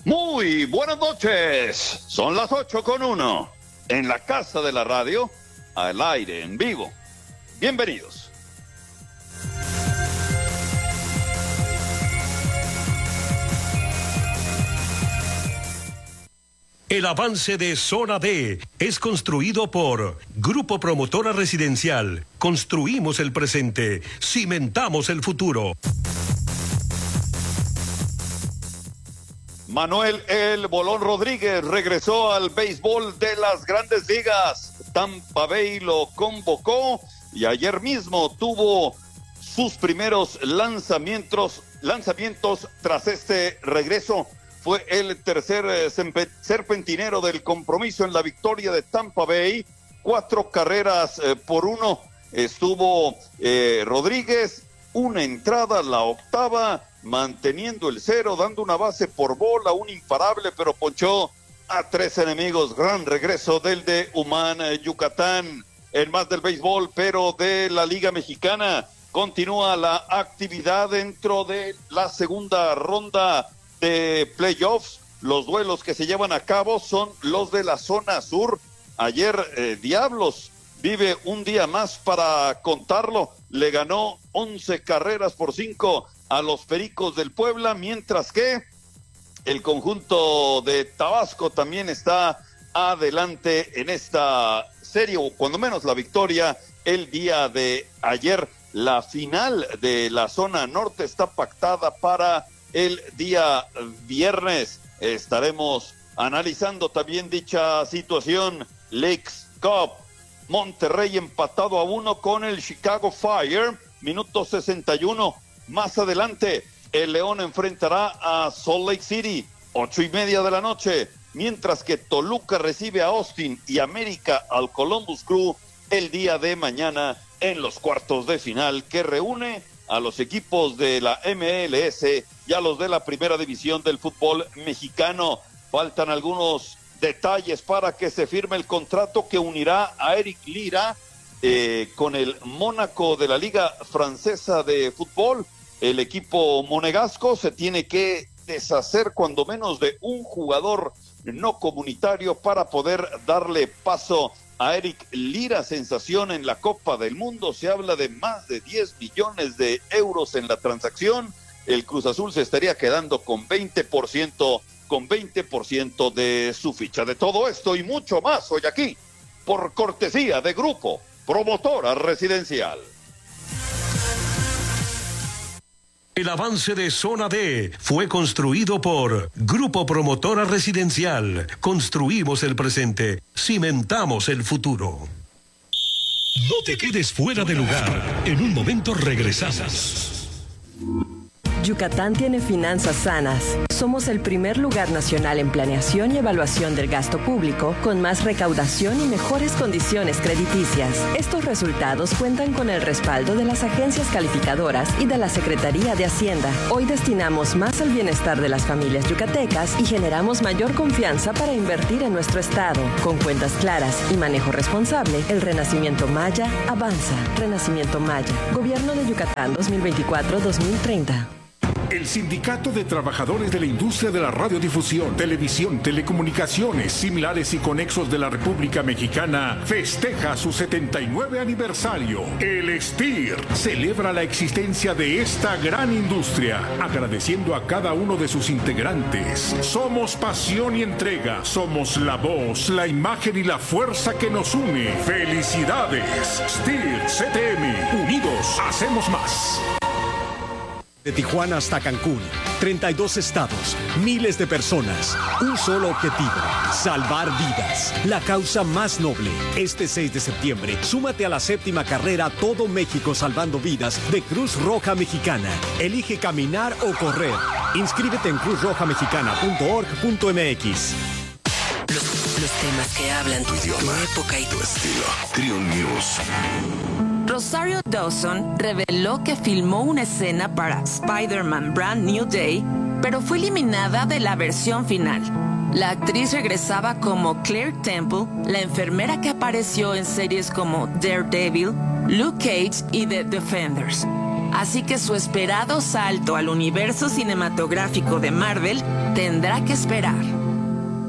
Muy buenas noches, son las 8:01 en la casa de la radio, al aire, en vivo. Bienvenidos. El avance de Zona D es construido por Grupo Promotora Residencial. Construimos el presente, cimentamos el futuro. Manuel El Bolón Rodríguez regresó al béisbol de las Grandes Ligas. Tampa Bay lo convocó y ayer mismo tuvo sus primeros lanzamientos tras este regreso. Fue el tercer serpentinero del compromiso en la victoria de Tampa Bay. 4 carreras por 1 estuvo Rodríguez. Una entrada, la octava, manteniendo el 0, dando una base por bola, un imparable, pero ponchó a 3 enemigos. Gran regreso del de Humán, Yucatán. En más del béisbol, pero de la Liga Mexicana, continúa la actividad dentro de la segunda ronda de playoffs. Los duelos que se llevan a cabo son los de la zona sur. Ayer Diablos vive un día más para contarlo. Le ganó 11 carreras por 5 a los Pericos del Puebla, mientras que el conjunto de Tabasco también está adelante en esta serie, o cuando menos la victoria el día de ayer. La final de la zona norte está pactada para el día viernes. Estaremos analizando también dicha situación. Leagues Cup, Monterrey empatado a 1 con el Chicago Fire, minuto 61. Más adelante, el León enfrentará a Salt Lake City, 8:30 de la noche, mientras que Toluca recibe a Austin y América al Columbus Crew el día de mañana en los cuartos de final, que reúne a los equipos de la MLS y a los de la primera división del fútbol mexicano. Faltan algunos detalles para que se firme el contrato que unirá a Eric Lira con el Mónaco de la Liga Francesa de Fútbol. El equipo monegasco se tiene que deshacer cuando menos de un jugador no comunitario para poder darle paso a Eric Lira, sensación en la Copa del Mundo. Se habla de más de 10 millones de euros en la transacción. El Cruz Azul se estaría quedando con 20% de su ficha. De todo esto y mucho más hoy aquí, por cortesía de Grupo Promotora Residencial. El avance de Zona D fue construido por Grupo Promotora Residencial. Construimos el presente, cimentamos el futuro. No te quedes fuera de lugar. En un momento regresamos. Yucatán tiene finanzas sanas. Somos el primer lugar nacional en planeación y evaluación del gasto público, con más recaudación y mejores condiciones crediticias. Estos resultados cuentan con el respaldo de las agencias calificadoras y de la Secretaría de Hacienda. Hoy destinamos más al bienestar de las familias yucatecas y generamos mayor confianza para invertir en nuestro estado. Con cuentas claras y manejo responsable, el Renacimiento Maya avanza. Renacimiento Maya. Gobierno de Yucatán 2024-2030. El Sindicato de Trabajadores de la Industria de la Radiodifusión, Televisión, Telecomunicaciones, Similares y Conexos de la República Mexicana festeja su 79 aniversario. El STIR celebra la existencia de esta gran industria, agradeciendo a cada uno de sus integrantes. Somos pasión y entrega, somos la voz, la imagen y la fuerza que nos une. ¡Felicidades! STIR CTM, unidos hacemos más. De Tijuana hasta Cancún, 32 estados, miles de personas, un solo objetivo, salvar vidas, la causa más noble. Este 6 de septiembre, súmate a la 7ª carrera Todo México Salvando Vidas de Cruz Roja Mexicana. Elige caminar o correr. Inscríbete en cruzrojamexicana.org.mx. Los temas que hablan tu idioma, tu época y tu estilo. Trio News. Rosario Dawson reveló que filmó una escena para Spider-Man Brand New Day, pero fue eliminada de la versión final. La actriz regresaba como Claire Temple, la enfermera que apareció en series como Daredevil, Luke Cage y The Defenders. así que su esperado salto al universo cinematográfico de Marvel tendrá que esperar.